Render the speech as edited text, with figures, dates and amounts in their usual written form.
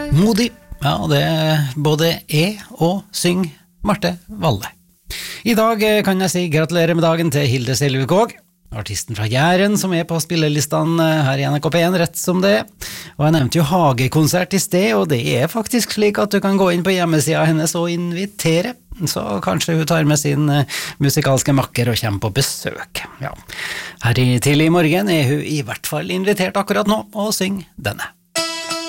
Modig, ja, det både og syng Marte Valle. I dag kan jeg si gratulerer med dagen til Hilde Selvik, artisten fra Jæren som på spillelistene her i NRK P1 rett som det. Og jeg nevnte jo Hagekonsert i sted, og det faktisk slik at du kan gå inn på hjemmesiden hennes og invitere. Så kanskje hun tar med sin musikalske makker og kommer på besøk. Ja. Her i tidlig i morgen hun i hvert fall invitert akkurat nå og syng denne.